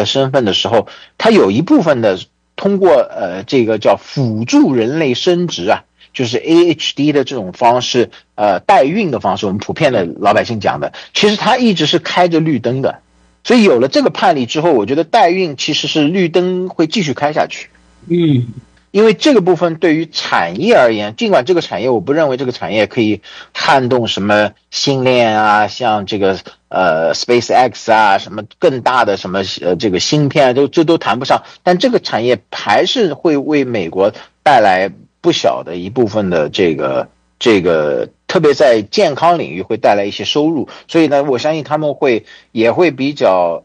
身份的时候，它有一部分的通过这个叫辅助人类生殖啊，就是 AHD 的这种方式，代孕的方式，我们普遍的老百姓讲的，其实它一直是开着绿灯的。所以有了这个判例之后，我觉得代孕其实是绿灯会继续开下去。因为这个部分对于产业而言，尽管这个产业我不认为这个产业可以撼动什么星链啊，像这个SpaceX 啊，什么更大的什么这个芯片啊，这都谈不上，但这个产业还是会为美国带来不小的一部分的这个特别在健康领域会带来一些收入，所以呢，我相信他们也会比较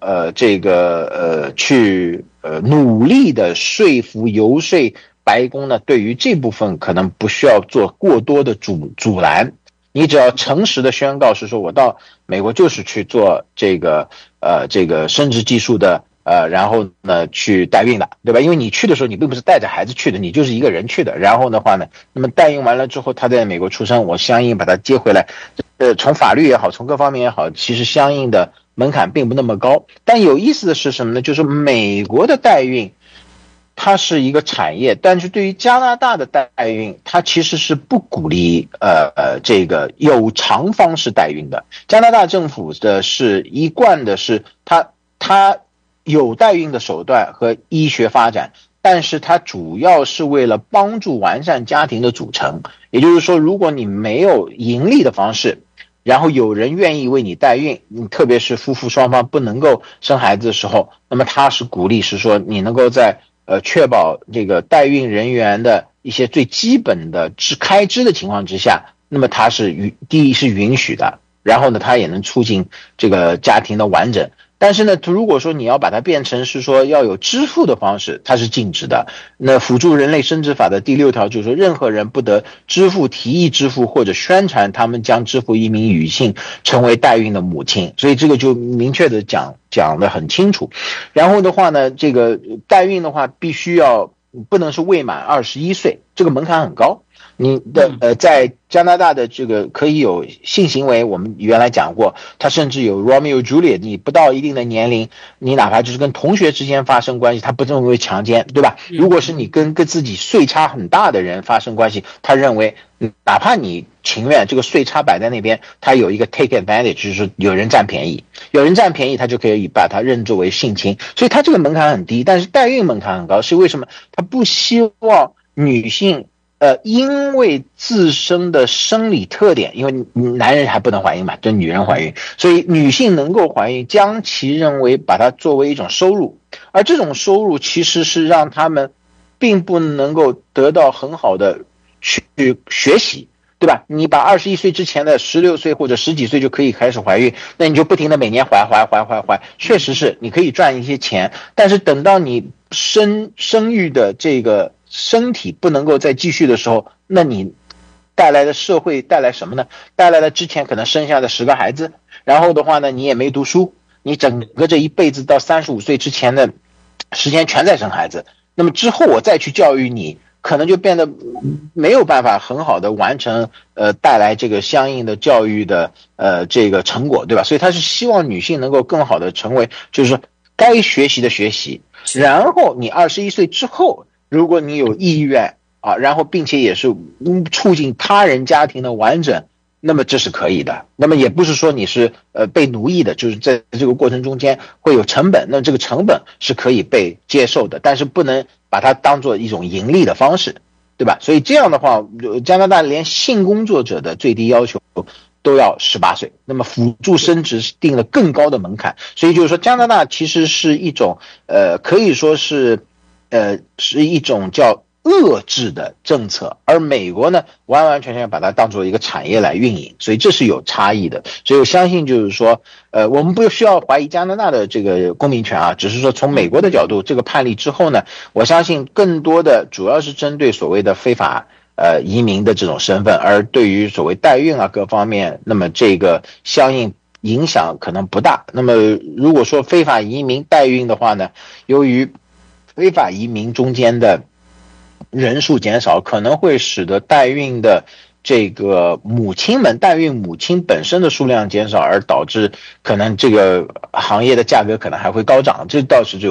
去努力的说服游说白宫呢，对于这部分可能不需要做过多的阻拦，你只要诚实的宣告是说我到美国就是去做这个生殖技术的然后呢去代孕的，对吧？因为你去的时候你并不是带着孩子去的，你就是一个人去的。然后的话呢，那么代孕完了之后，他在美国出生，我相应把他接回来，从法律也好，从各方面也好，其实相应的门槛并不那么高。但有意思的是什么呢？就是美国的代孕它是一个产业，但是对于加拿大的代孕，它其实是不鼓励这个有偿方式代孕的。加拿大政府的是一贯的是它有代孕的手段和医学发展，但是它主要是为了帮助完善家庭的组成。也就是说，如果你没有盈利的方式，然后有人愿意为你代孕，特别是夫妇双方不能够生孩子的时候，那么它是鼓励是说你能够在确保这个代孕人员的一些最基本的开支的情况之下，那么它是第一是允许的，然后呢它也能促进这个家庭的完整。但是呢，如果说你要把它变成是说要有支付的方式，它是禁止的。那辅助人类生殖法的第6条就是说，任何人不得支付、提议支付或者宣传他们将支付一名女性成为代孕的母亲。所以这个就明确的讲得很清楚。然后的话呢，这个代孕的话不能是未满21岁，这个门槛很高。你的在加拿大的这个可以有性行为，我们原来讲过，它甚至有 Romeo Juliet， 你不到一定的年龄，你哪怕就是跟同学之间发生关系，他不认为强奸，对吧？如果是你跟自己岁差很大的人发生关系，他认为哪怕你情愿这个岁差摆在那边，他有一个 take advantage， 就是有人占便宜，他就可以把它认作为性侵，所以他这个门槛很低。但是代孕门槛很高，是为什么？他不希望女性因为自身的生理特点，因为男人还不能怀孕嘛，就女人怀孕，所以女性能够怀孕，将其认为把它作为一种收入，而这种收入其实是让他们并不能够得到很好的去学习，对吧？你把21岁之前的16岁或者10几岁就可以开始怀孕，那你就不停的每年怀，确实是你可以赚一些钱，但是等到你生育的这个身体不能够再继续的时候，那你带来的社会带来什么呢？带来了之前可能生下的10个孩子，然后的话呢，你也没读书，你整个这一辈子到35岁之前的时间全在生孩子，那么之后我再去教育你，可能就变得没有办法很好的完成带来这个相应的教育的这个成果，对吧？所以他是希望女性能够更好的成为就是说该学习的学习，然后你21岁之后，如果你有意愿啊，然后并且也是促进他人家庭的完整，那么这是可以的。那么也不是说你是被奴役的，就是在这个过程中间会有成本，那这个成本是可以被接受的，但是不能把它当做一种盈利的方式，对吧？所以这样的话，加拿大连性工作者的最低要求都要18岁，那么辅助生殖定了更高的门槛，所以就是说加拿大其实是一种可以说是一种叫遏制的政策，而美国呢完完全全把它当作一个产业来运营，所以这是有差异的。所以我相信就是说我们不需要怀疑加拿大的这个公民权啊，只是说从美国的角度，这个判例之后呢，我相信更多的主要是针对所谓的非法移民的这种身份，而对于所谓代孕啊各方面，那么这个相应影响可能不大。那么如果说非法移民代孕的话呢，由于非法移民中间的人数减少，可能会使得代孕的这个代孕母亲本身的数量减少，而导致可能这个行业的价格可能还会高涨，这倒是